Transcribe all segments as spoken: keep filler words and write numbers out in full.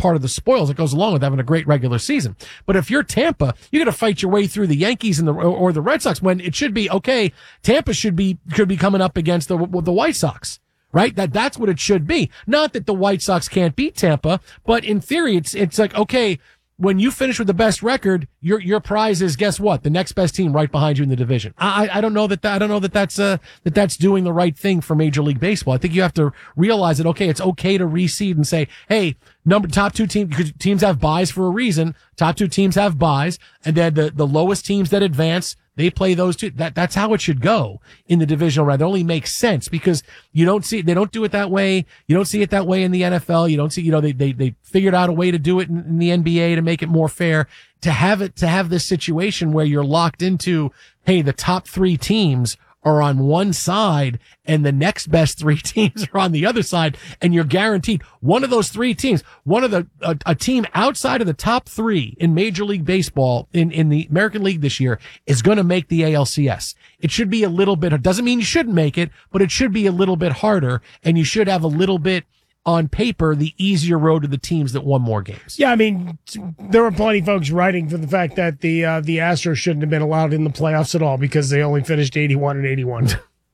part of the spoils that goes along with having a great regular season. But if you're Tampa, you're going to fight your way through the Yankees and the, or the Red Sox when it should be, okay, Tampa should be, should be coming up against the, the White Sox. Right? That, that's what it should be. Not that the White Sox can't beat Tampa, but in theory, it's, it's like, okay, when you finish with the best record, your, your prize is, guess what? The next best team right behind you in the division. I, I don't know that, that I don't know that that's, uh, that that's doing the right thing for Major League Baseball. I think you have to realize that, okay, it's okay to reseed and say, hey, number, top two teams, because teams have buys for a reason. Top two teams have buys, and then the, the lowest teams that advance, they play those two. That, that's how it should go in the divisional round. It only makes sense because you don't see, they don't do it that way. You don't see it that way in the N F L. You don't see, you know, they, they, they figured out a way to do it in, in the N B A to make it more fair. To have it, to have this situation where you're locked into, hey, the top three teams are on one side and the next best three teams are on the other side, and you're guaranteed one of those three teams, one of the, a, a team outside of the top three in Major League Baseball in, in the American League this year is going to make the A L C S. It should be a little bit, it doesn't mean you shouldn't make it, but it should be a little bit harder, and you should have a little bit on paper, the easier road to the teams that won more games. Yeah, I mean, there were plenty of folks writing for the fact that the uh, the Astros shouldn't have been allowed in the playoffs at all because they only finished eighty-one and eighty-one.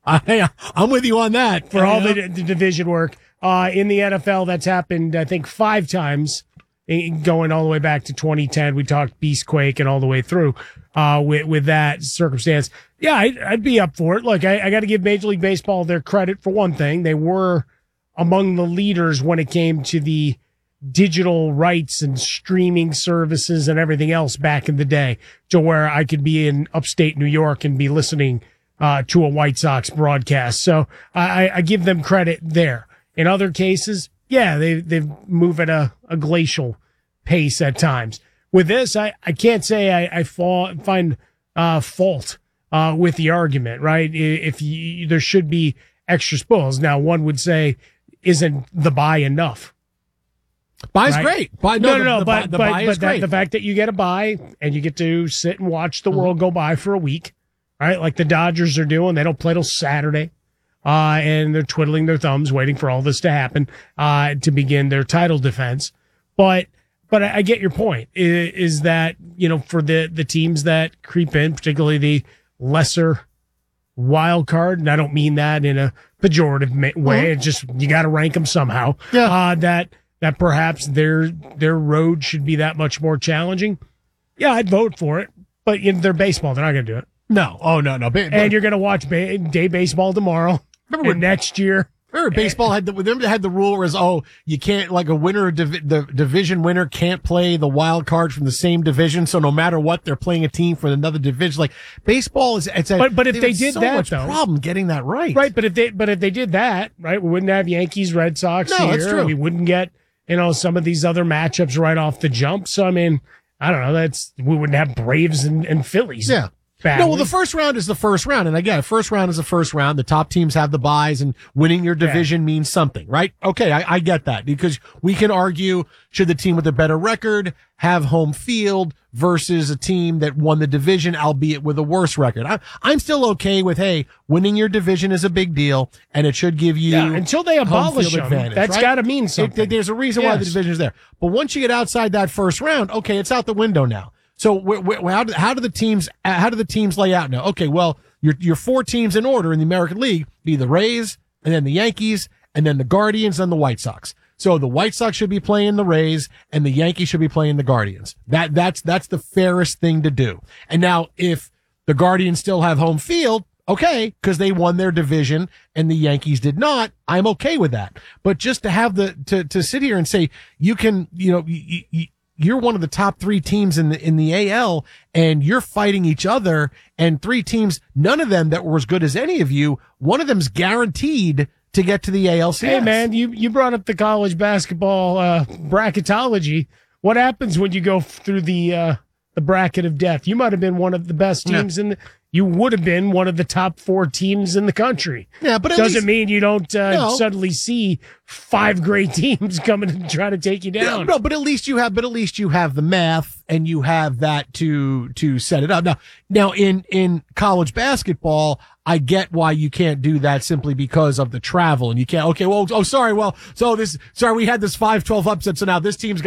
I, I'm with you on that. For all the, the division work. Uh, in the N F L, that's happened, I think, five times, going all the way back to twenty ten. We talked Beastquake and all the way through uh, with, with that circumstance. Yeah, I'd, I'd be up for it. Look, I, I got to give Major League Baseball their credit for one thing. They were among the leaders when it came to the digital rights and streaming services and everything else back in the day, to where I could be in upstate New York and be listening uh, to a White Sox broadcast. So I, I give them credit there. In other cases, yeah, they, they've moved at a, a glacial pace at times. With this, I, I can't say I, I fall, find uh, fault uh, with the argument, right? If you, there should be extra spoils. Now, one would say, isn't the buy enough? Buy's right? great. Buy, no, no, no, no, the, but, the, the but, buy but is that, great. the fact that you get a buy and you get to sit and watch the mm-hmm. world go by for a week, right? Like the Dodgers are doing. They don't play till Saturday. Uh, and they're twiddling their thumbs, waiting for all this to happen, uh, to begin their title defense. But, but I, I get your point is, is that, you know, for the, the teams that creep in, particularly the lesser wild card, and I don't mean that in a pejorative way. Mm-hmm. It's just, you got to rank them somehow. Yeah. Uh, that, that perhaps their, their road should be that much more challenging. Yeah, I'd vote for it, but you know, they're baseball. They're not going to do it. No. Oh, no, no. Ba- and you're going to watch ba- day baseball tomorrow. Remember when next year? Remember baseball had the, remember they had the rule was, oh, you can't, like a winner, div- the division winner can't play the wild card from the same division. So no matter what, they're playing a team from another division. Like baseball is, it's a, but, but if they, they did so that, much though, problem getting that right. Right. But if they, but if they did that, right, we wouldn't have Yankees, Red Sox no, here. That's true. We wouldn't get, you know, some of these other matchups right off the jump. So, I mean, I don't know. That's, we wouldn't have Braves and, and Phillies. Yeah. Badly. No, well, the first round is the first round. And again, first round is the first round. The top teams have the buys, and winning your division yeah. means something, right? Okay, I, I get that, because we can argue, should the team with a better record have home field versus a team that won the division, albeit with a worse record? I, I'm still okay with, hey, winning your division is a big deal, and it should give you yeah, until they abolish them, advantage, that's right? got to mean something. It, there's a reason yes. why the division is there. But once you get outside that first round, okay, it's out the window now. So wh- wh- how do, how do the teams how do the teams lay out now? Okay, well, your your four teams in order in the American League be the Rays, and then the Yankees, and then the Guardians, and the White Sox. So the White Sox should be playing the Rays, and the Yankees should be playing the Guardians. That that's that's the fairest thing to do. And now if the Guardians still have home field, okay, because they won their division and the Yankees did not, I'm okay with that. But just to have the to to sit here and say you can, you know, you, you, you're one of the top three teams in the, in the A L, and you're fighting each other, and three teams, none of them that were as good as any of you, one of them's guaranteed to get to the A L C S. Hey man, you, you brought up the college basketball, uh, bracketology. What happens when you go through the, uh, the bracket of death? You might have been one of the best teams yeah. in the, you would have been one of the top four teams in the country. Yeah, but it doesn't least, mean you don't uh, no. suddenly see five great teams coming and try to take you down. Yeah, no, but at least you have, but at least you have the math and you have that to to set it up. Now, now in in college basketball, I get why you can't do that simply because of the travel, and you can't. Okay, well, oh, sorry, well, so this, sorry, we had this five twelve upset, so now this team's got